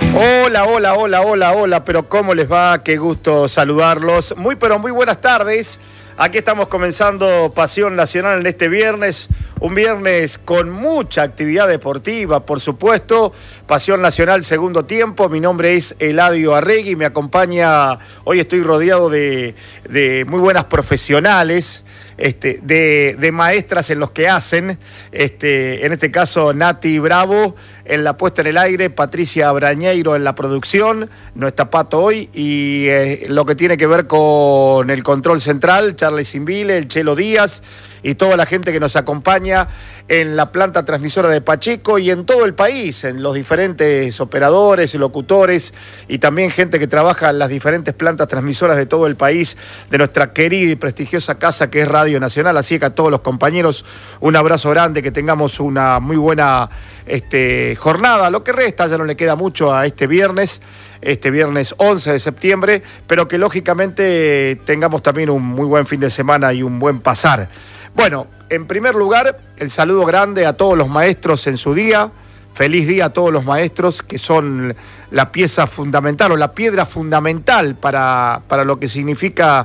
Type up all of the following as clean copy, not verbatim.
Hola, hola, hola, hola, hola, pero ¿cómo les va? Qué gusto saludarlos. Pero muy buenas tardes. Aquí estamos comenzando Pasión Nacional en este viernes, un viernes con mucha actividad deportiva, por supuesto. Pasión Nacional, segundo tiempo. Mi nombre es Eladio Arregui, me acompaña, hoy estoy rodeado de muy buenas profesionales, de maestras en los que hacen, en este caso Nati Bravo en la puesta en el aire, Patricia Brañeiro en la producción, no está Pato hoy, y lo que tiene que ver con el control central, Charlie Simbile, el Chelo Díaz y toda la gente que nos acompaña en la planta transmisora de Pacheco y en todo el país, en los diferentes operadores, locutores y también gente que trabaja en las diferentes plantas transmisoras de todo el país, de nuestra querida y prestigiosa casa que es Radio Nacional. Así que a todos los compañeros un abrazo grande, que tengamos una muy buena jornada. Lo que resta, ya no le queda mucho a este viernes 11 de septiembre, pero que lógicamente tengamos también un muy buen fin de semana y un buen pasar. Bueno, en primer lugar, el saludo grande a todos los maestros en su día. Feliz día a todos los maestros, que son la pieza fundamental o la piedra fundamental para lo que significa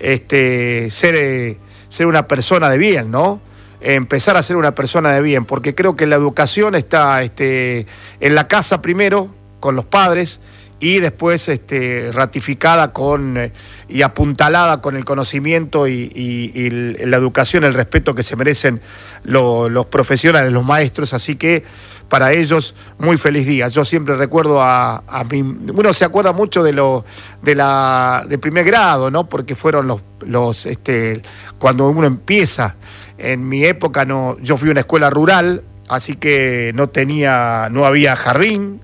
ser una persona de bien, ¿no? Empezar a ser una persona de bien, porque creo que la educación está en la casa primero, con los padres, y después ratificada y apuntalada con el conocimiento y la educación, el respeto que se merecen los profesionales, los maestros. Así que para ellos, muy feliz día. Yo siempre recuerdo a mí, uno se acuerda mucho de primer grado, ¿no? Porque fueron los cuando uno empieza. En mi época yo fui a una escuela rural, así que no había jardín,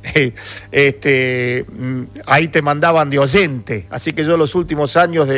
ahí te mandaban de oyente, así que yo los últimos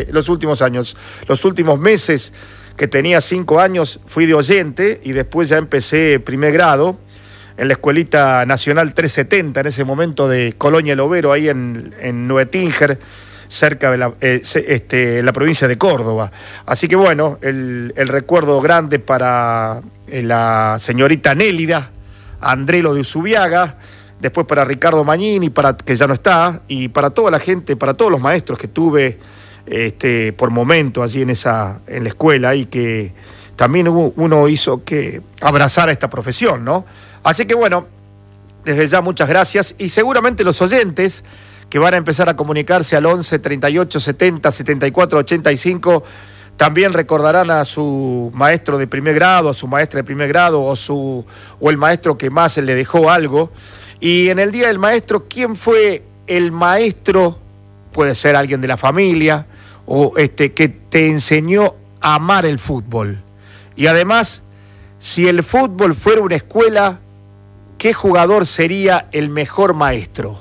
meses que tenía 5 años fui de oyente y después ya empecé primer grado en la Escuelita Nacional 370, en ese momento de Colonia El Overo, ahí en Nuetínger, cerca de la provincia de Córdoba. Así que bueno, el recuerdo grande para la señorita Nélida Andrelo de Usubiaga, después para Ricardo Magnini, que ya no está, y para toda la gente, para todos los maestros que tuve por momento allí en la escuela, y que también uno hizo que abrazara esta profesión, ¿no? Así que bueno, desde ya muchas gracias, y seguramente los oyentes que van a empezar a comunicarse al 11 38 70 74 85 también recordarán a su maestro de primer grado, a su maestra de primer grado, o el maestro que más le dejó algo. Y en el Día del Maestro, ¿quién fue el maestro? Puede ser alguien de la familia, o que te enseñó a amar el fútbol. Y además, si el fútbol fuera una escuela, ¿qué jugador sería el mejor maestro?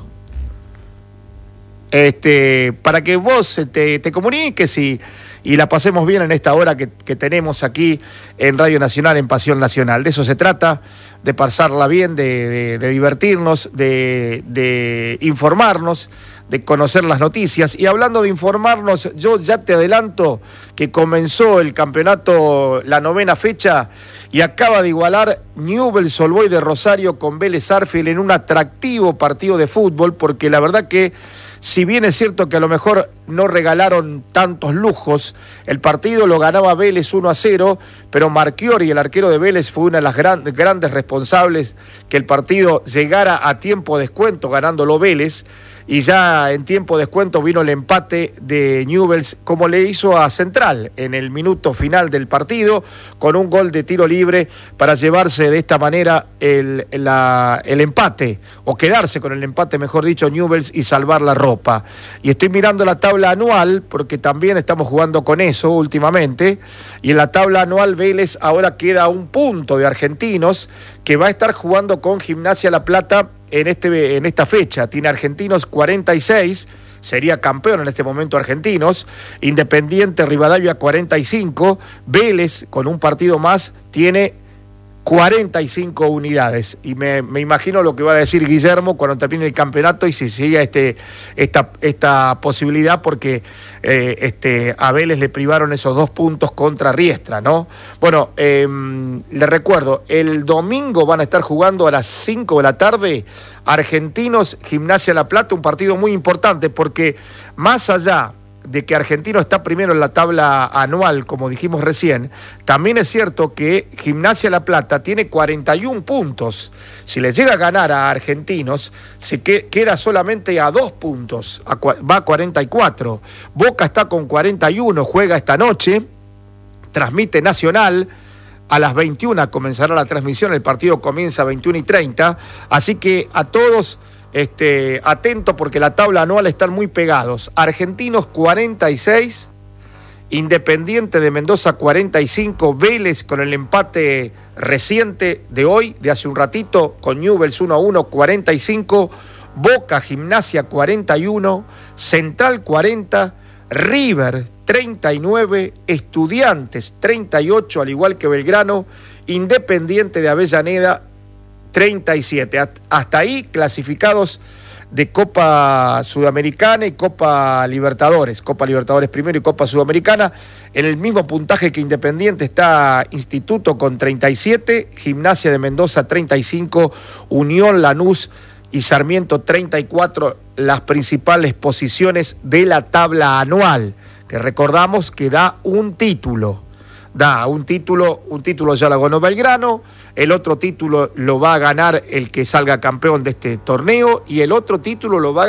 Para que vos te comuniques y la pasemos bien en esta hora que tenemos aquí en Radio Nacional, en Pasión Nacional. De eso se trata, de pasarla bien, de divertirnos, de informarnos, de conocer las noticias. Y hablando de informarnos, yo ya te adelanto que comenzó el campeonato, la 9ª fecha, y acaba de igualar Newell's Old Boys de Rosario con Vélez Sarsfield en un atractivo partido de fútbol, porque la verdad que, si bien es cierto que a lo mejor no regalaron tantos lujos, el partido lo ganaba Vélez 1-0, pero Marchiori, el arquero de Vélez, fue una de las grandes responsables que el partido llegara a tiempo de descuento, ganándolo Vélez, y ya en tiempo de descuento vino el empate de Newell's, como le hizo a Central en el minuto final del partido, con un gol de tiro libre para llevarse de esta manera el empate, o quedarse con el empate, mejor dicho, Newell's, y salvar la ropa. Y estoy mirando la tabla anual, porque también estamos jugando con eso últimamente, y en la tabla anual Vélez ahora queda a un punto de Argentinos, que va a estar jugando con Gimnasia La Plata en esta fecha. Tiene Argentinos 46, sería campeón en este momento Argentinos, Independiente Rivadavia 45, Vélez con un partido más tiene 45 unidades. Y me imagino lo que va a decir Guillermo cuando termine el campeonato y si sigue esta posibilidad, porque a Vélez le privaron esos 2 puntos contra Riestra, ¿no? Bueno, le recuerdo, el domingo van a estar jugando a las 5 de la tarde Argentinos Gimnasia La Plata, un partido muy importante porque más allá de que Argentino está primero en la tabla anual, como dijimos recién, también es cierto que Gimnasia La Plata tiene 41 puntos. Si le llega a ganar a Argentinos, se queda solamente a 2 puntos, va a 44. Boca está con 41, juega esta noche, transmite Nacional. A las 21 comenzará la transmisión, el partido comienza a 21:30, así que a todos... atento porque la tabla anual están muy pegados. Argentinos 46, Independiente de Mendoza 45, Vélez con el empate reciente de hoy, de hace un ratito, con Newell's 1-1, 45, Boca Gimnasia 41, Central 40, River 39, Estudiantes 38, al igual que Belgrano, Independiente de Avellaneda 37. Hasta ahí clasificados de Copa Sudamericana y Copa Libertadores. Copa Libertadores primero y Copa Sudamericana. En el mismo puntaje que Independiente está Instituto con 37, Gimnasia de Mendoza 35, Unión, Lanús y Sarmiento 34, las principales posiciones de la tabla anual, que recordamos que da un título. Un título ya lo ganó Belgrano, el otro título lo va a ganar el que salga campeón de este torneo y el otro título lo va a